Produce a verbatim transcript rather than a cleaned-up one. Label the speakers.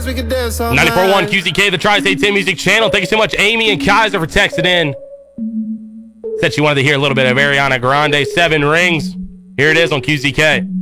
Speaker 1: ninety-four point one Q Z K, the Tri-State Tin Music Channel. Thank you so much, Amy and Kaiser, for texting in. Said she wanted to hear a little bit of Ariana Grande, Seven Rings. Here it is on Q Z K.